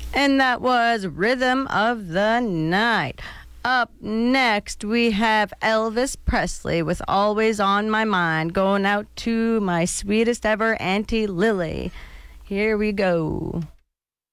And that was Rhythm of the Night. Up next, we have Elvis Presley with Always on My Mind, going out to my sweetest ever Auntie Lily. Here we go.